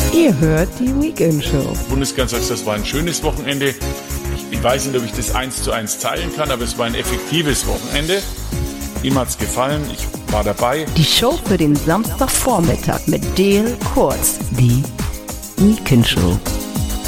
Ihr hört die Weekend Show. Bundeskanzler sagt, das war ein schönes Wochenende. Ich weiß nicht, ob ich das 1:1 teilen kann, aber es war ein effektives Wochenende. Ihm hat's gefallen, ich war dabei. Die Show für den Samstagvormittag mit Dale Kurz. Die Weekend Show.